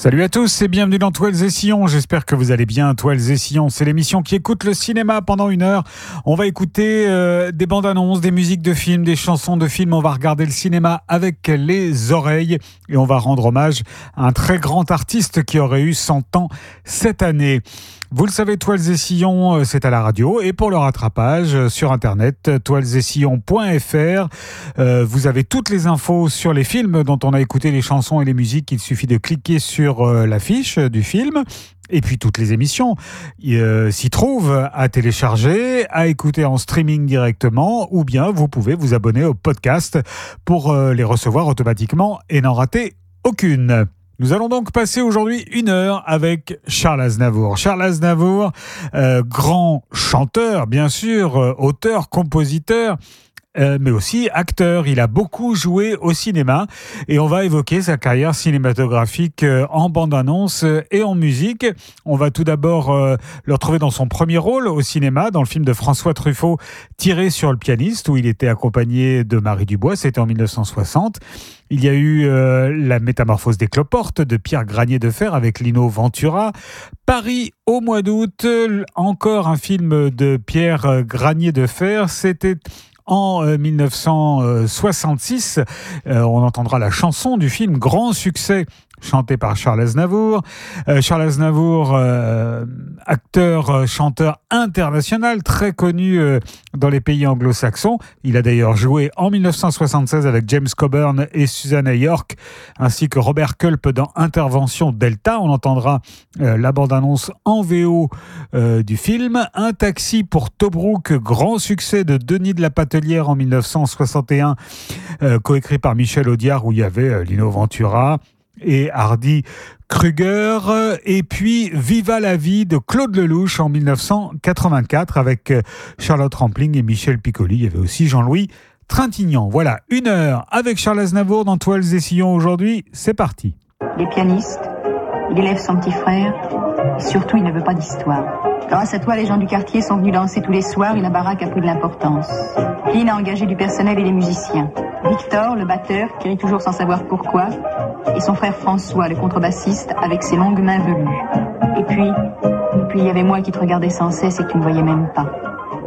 Salut à tous et bienvenue dans Toiles et Sillons. J'espère que vous allez bien. Toiles et Sillons, c'est l'émission qui écoute le cinéma pendant 1 heure. On va écouter des bandes annonces, des musiques de films, des chansons de films. On va regarder le cinéma avec les oreilles et on va rendre hommage à un très grand artiste qui aurait eu 100 ans cette année. Vous le savez, Toiles et Sillons, c'est à la radio et pour le rattrapage sur internet, toilesetSillons.fr. Vous avez toutes les infos sur les films dont on a écouté les chansons et les musiques. Il suffit de cliquer sur l'affiche du film. Et puis toutes les émissions s'y trouvent à télécharger, à écouter en streaming directement, ou bien vous pouvez vous abonner au podcast pour les recevoir automatiquement et n'en rater aucune. Nous allons donc passer aujourd'hui 1 heure avec Charles Aznavour. Charles Aznavour, grand chanteur, bien sûr, auteur, compositeur, mais aussi acteur. Il a beaucoup joué au cinéma et on va évoquer sa carrière cinématographique en bande-annonce et en musique. On va tout d'abord le retrouver dans son premier rôle au cinéma, dans le film de François Truffaut, Tiré sur le pianiste, où il était accompagné de Marie Dubois. C'était en 1960. Il y a eu La métamorphose des cloportes de Pierre Granier de Fer avec Lino Ventura. Paris au mois d'août, encore un film de Pierre Granier de Fer. C'était en 1966, on entendra la chanson du film, grand succès, chanté par Charles Aznavour. Charles Aznavour, acteur, chanteur international, très connu dans les pays anglo-saxons. Il a d'ailleurs joué en 1976 avec James Coburn et Susanna York, ainsi que Robert Culp dans Intervention Delta. On entendra la bande-annonce en VO du film. Un taxi pour Tobruk, grand succès de Denis de la Patelière en 1961, coécrit par Michel Audiard, où il y avait Lino Ventura et Hardy Kruger, et puis Viva la vie de Claude Lelouch en 1984 avec Charlotte Rampling et Michel Piccoli. Il y avait aussi Jean-Louis Trintignant. Voilà, 1 heure avec Charles Aznavour dans Toiles et Sillons aujourd'hui. C'est parti. Il est pianiste, il élève son petit frère et surtout il ne veut pas d'histoire. Grâce à toi, les gens du quartier sont venus danser tous les soirs et la baraque a pris de l'importance. Pline a engagé du personnel et des musiciens. Victor, le batteur, qui rit toujours sans savoir pourquoi, et son frère François, le contrebassiste, avec ses longues mains velues. Et puis il y avait moi qui te regardais sans cesse et que tu ne voyais même pas.